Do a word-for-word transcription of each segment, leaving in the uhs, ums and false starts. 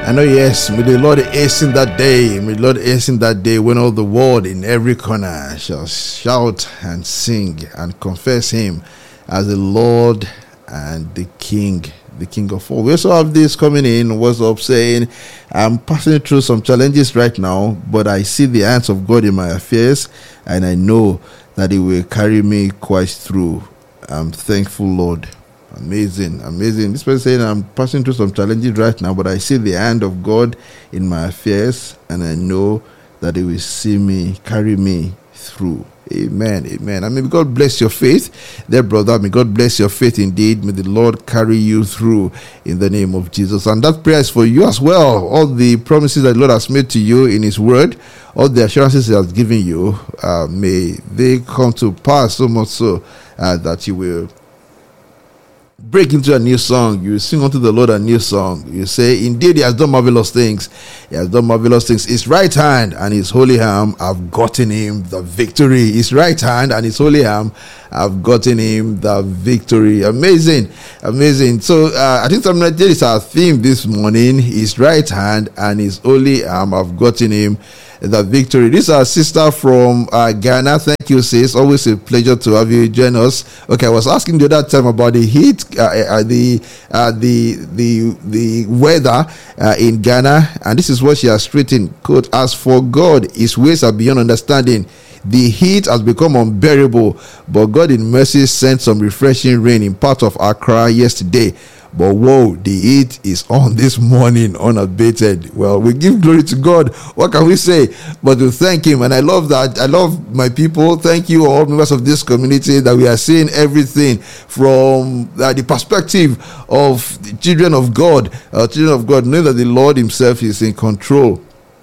I know, yes, may the Lord hasten that day. May the Lord hasten that day when all the world in every corner shall shout and sing and confess Him as the Lord and the King, the King of all. We also have this coming in. What's up? Saying, I'm passing through some challenges right now, but I see the hands of God in my affairs, and I know that He will carry me quite through. I'm thankful, Lord. Amazing, amazing. This person saying, I'm passing through some challenges right now, but I see the hand of God in my affairs, and I know that He will see me, carry me through. Amen, amen. And may God bless your faith, there, brother. May God bless your faith indeed. May the Lord carry you through in the name of Jesus. And that prayer is for you as well. All the promises that the Lord has made to you in His Word, all the assurances He has given you, uh, may they come to pass, so much so uh, that you will break into a new song. You sing unto the Lord a new song. You say, indeed, He has done marvelous things. He has done marvelous things. His right hand and His holy arm have gotten Him the victory. His right hand and His holy arm have gotten Him the victory. Amazing, amazing. So uh, I think something like this is our theme this morning. His right hand and His holy arm have gotten Him the victory. This is our sister from uh, Ghana. Thank you, sis. Always a pleasure to have you join us. Okay, I was asking the other time about the heat, uh, uh, the uh, the the the weather uh, in Ghana, and this is what she has written. Quote: "As for God, His ways are beyond understanding. The heat has become unbearable, but God in mercy sent some refreshing rain in part of Accra yesterday. But whoa, the heat is on this morning unabated." Well, we give glory to God. What can we say but to thank Him? And I love that. I love my people. Thank you, all members of this community, that we are seeing everything from uh, the perspective of the children of God. Uh, children of God, knowing that the Lord Himself is in control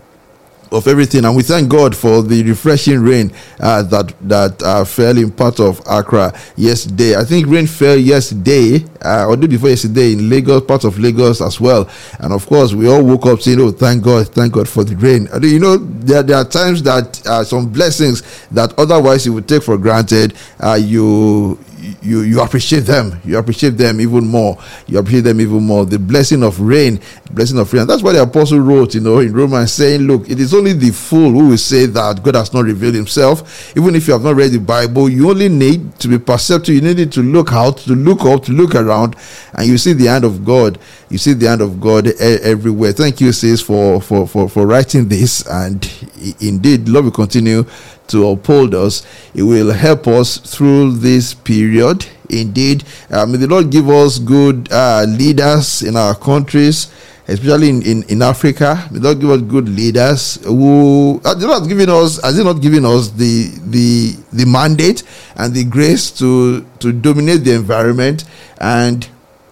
of everything, and we thank God for the refreshing rain uh, that that uh, fell in part of Accra yesterday. I think rain fell yesterday uh, or day before yesterday in Lagos, part of Lagos as well. And of course, we all woke up saying, "Oh, thank God, thank God for the rain." You know, there, there are times that uh, some blessings that otherwise you would take for granted, uh, you. You you appreciate them. You appreciate them even more. You appreciate them even more. The blessing of rain, blessing of rain. And that's what the apostle wrote, you know, in Romans, saying, "Look, it is only the fool who will say that God has not revealed Himself." Even if you have not read the Bible, you only need to be perceptive. You need to look out, to look up, to look around, and you see the hand of God. You see the hand of God everywhere. Thank you, sis, for for for for writing this. And indeed, Lord will continue to uphold us. It will help us through this period. Indeed, uh, may the Lord give us good uh, leaders in our countries, especially in, in, in Africa. May the Lord give us good leaders who are not giving us, has He not giving us the the the mandate and the grace to to dominate the environment and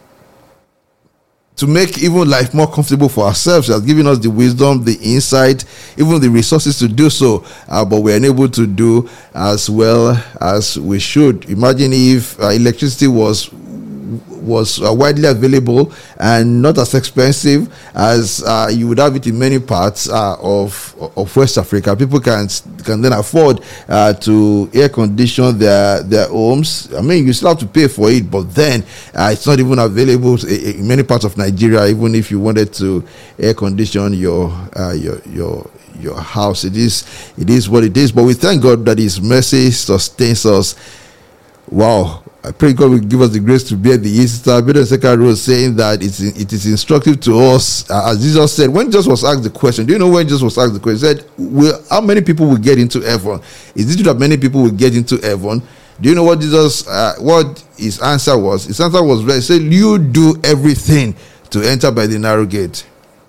to make even life more comfortable for ourselves. He has given us the wisdom, the insight, even the resources to do so, uh, but we're unable to do as well as we should. Imagine if uh, electricity was was uh, widely available and not as expensive as uh, you would have it in many parts uh, of of West Africa. People can can then afford uh, to air condition their their homes. I mean, you still have to pay for it, but then uh, it's not even available in many parts of Nigeria. Even if you wanted to air condition your uh, your your your house, it is it is what it is. But we thank God that His mercy sustains us. Wow. I pray God will give us the grace to bear the Easter. Peter second wrote saying that it's, it is instructive to us, uh, as Jesus said, when Jesus was asked the question, do you know when Jesus was asked the question? He said, will, how many people will get into heaven? Is it true that many people will get into heaven? Do you know what Jesus, uh, what his answer was? His answer was, he said, you do everything to enter by the narrow gate.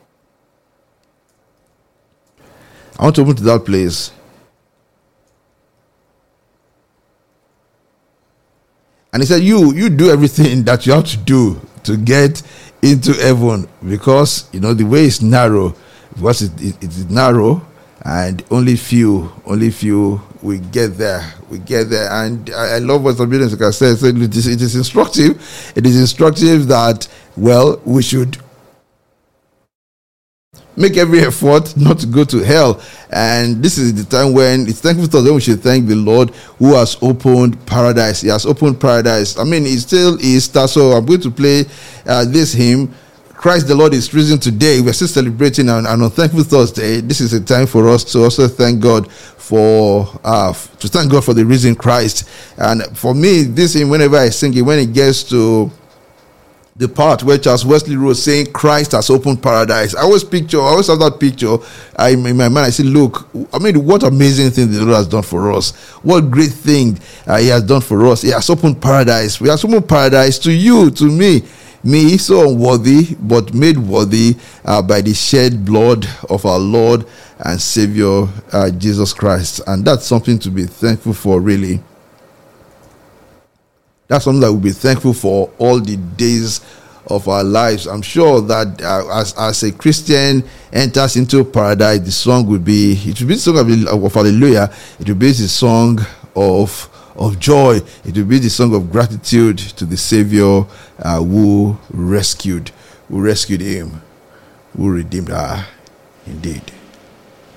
I want to move to that place. And he said, you you do everything that you have to do to get into heaven, because, you know, the way is narrow, because it, it, it is narrow, and only few, only few we get there. We get there. And I, I love what Sabine said. said it, is, it is instructive. It is instructive that, well, we should make every effort not to go to hell. And this is the time when it's thankful to us, when we should thank the Lord who has opened paradise. He has opened paradise. I mean, it's still Easter, so I'm going to play uh, this hymn, Christ the Lord is risen today. We're still celebrating an, an unthankful Thursday. This is a time for us to also thank God for uh to thank God for the risen Christ. And for me, this thing, whenever I sing it, when it gets to the part where Charles Wesley wrote saying Christ has opened paradise, I always picture, I always have that picture I, in my mind. I say, look, I mean, what amazing thing the Lord has done for us. What great thing uh, he has done for us. He has opened paradise. We have opened paradise to you, to me. Me, so unworthy, but made worthy uh, by the shed blood of our Lord and Savior, uh, Jesus Christ. And that's something to be thankful for, really. That's something that we'll be thankful for all the days of our lives. I'm sure that uh, as, as a Christian enters into paradise, the song will be, it will be the song of, of Hallelujah. It will be the song of of joy. It will be the song of gratitude to the Savior uh, who rescued, who rescued him, who redeemed her. Indeed.